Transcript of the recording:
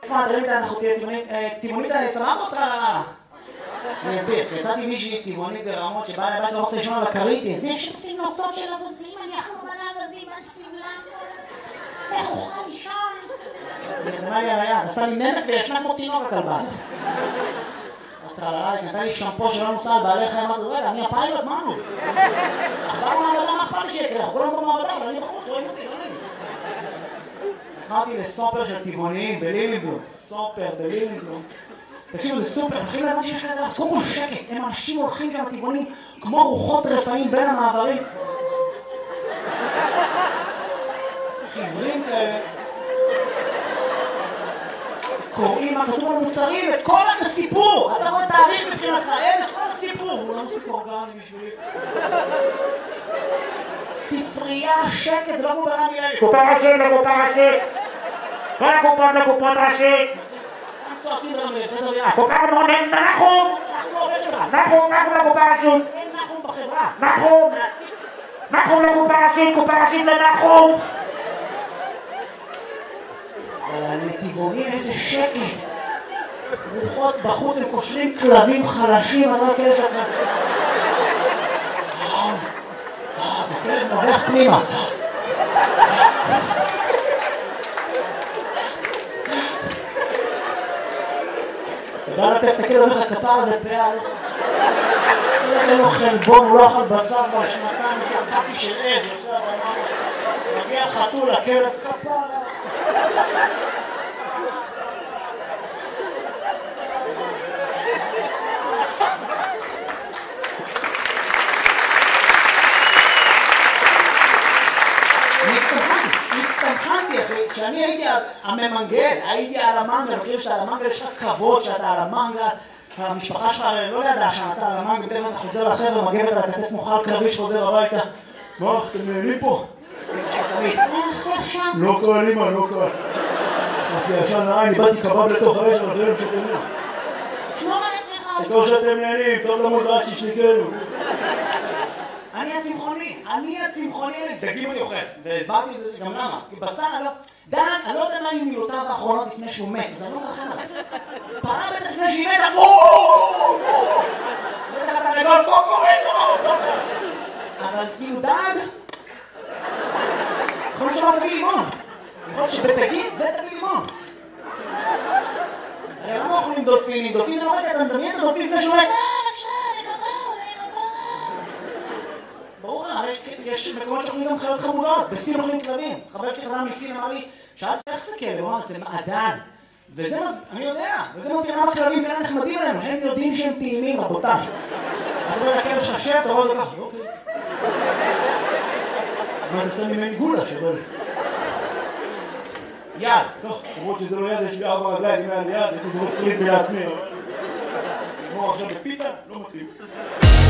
איפה תראי איתה, אנחנו תהיה טבעונית סבבה או טרללה? אני אסביר, יצאתי מישהי טבעונית ברמות שבאה לבית ורוצה לישון על הכרית, זה שפים נוצות של אבזים, אני אכלו מלא אבזים על סבלם, איך אוכל לישון? נכנמה לי על היד, עשה לי נמק וישנה כמו תינוק הכלבה. טרללה, היא נתנה לי שמפו שלא נוסע על בעלי חיים, אמרתי, רגע, אני הפיילוט, מה נו? אכבר מעבדה, מה אכפת לי שיקרה? אנחנו כולנו במעבדה, אבל אני בחוץ, רואים אותי, לא נעים. לקחתי לסופר של טבעוניים בלילינגלום, סופר בלילינגלום. תקשיבו, זה סופר, הולכים לבד שיש כזה, אז קודם כל שקט, הם אנשים הולכים שם טבעונים כמו רוחות רפאים בין המעברים. חברים כאלה. קוראים מה כתוב על מוצרים, את כל הסיפור! אתה רואה תאריך מבחינתך, אין את כל הסיפור! הוא לא מספיק אורגני בשבילי. ספרייה, שקט, זה לא כמו ברמי לוי. קופה ראשית לקופה ראשית! כל הקופות לקופות ראשית! צועקים ברמי לוי, פדר בירה. קופה מונן, נחום! אנחנו עובד שלך. נחום לקופה ראשית! אין נחום בחברה. נחום לקופה ראשית, קופה ראשית לנחום! אבל הנתיבונים איזה שקט. רוחות בחוץ הם קושרים כלבים חלשים, אני לא הכלב שלך. הכלב נובח פנימה. אתה בא לטף את הכלב, אומר לך כפר הזה פעל. אין לו חלבון, הוא לא אכל בשר כבר שנתיים, קקי של עז. מגיע חתול, הכלב כפר. הצטמחנתי אחי, כשאני הייתי הממנגל, הייתי על המנגל, אני חושב שעל המנגל יש לך כבוד שאתה על המנגל, המשפחה שלך לא ידעה שאתה על המנגל, בטח אתה חוזר לחבר'ה, מגבת על הכתף מוכל קרבי שחוזר הביתה. מה, אתם נהנים פה? לא קל אימא, לא קל. אז ישן נעי, אני באתי קבב לתוך האש, אבל זה לא משתנה. שמור על עצמך. כל שאתם נהנים, טוב למוד רק שישניקנו. אני הצמחוני, דגים אני אוכל, והסברתי את זה גם למה, כי בשר אני לא יודע מה היו מילותיו האחרונות לפני שהוא מת, זה לא רחם עליו. פרה בטח לפני שהיא מתה, בואו! בטח אתה לגול, קוקוריקו! אבל כאילו דג, יכול להיות שאמר תביא לימון, יכול להיות שבתגיד זה תביא לימון. הרי למה אוכלים דולפינים? דולפין זה לא רגע, אתה מדמיין את הדולפין לפני שהוא מת. ברור, הרי יש מקומות שאוכלים גם חיות חמודות, בסין אוכלים כלבים. חבר שלי חזר מסין אמר לי, שאלתי איך זה כלב? הוא אמר, זה מעדן. וזה אני יודע, וזה מסביר למה כלבים כאלה נחמדים עלינו, הם יודעים שהם טעימים, רבותיי. אתה רואה לכלב ששב, אתה רואה אותו ככה, אוקיי. מה, אתה שם ממני גולה שבל. יד, טוב, למרות שזה לא יד, יש לי 4 רגליים מעל יד, יש לי זרוק פריז לעצמי, אבל... נגמור עכשיו בפיתה, לא מתאים.